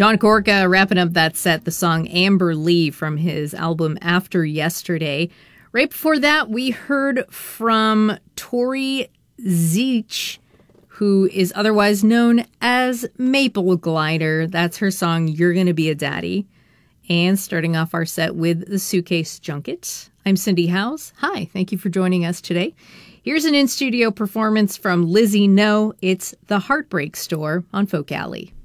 John Gorka wrapping up that set, the song Amber Lee from his album After Yesterday. Right before that, we heard from Tori Zeech, who is otherwise known as Maple Glider. That's her song, You're Gonna Be a Daddy. And starting off our set with the Suitcase Junket. I'm Cindy Howes. Hi, thank you for joining us today. Here's an in-studio performance from Lizzie No. It's The Heartbreak Store on Folk Alley.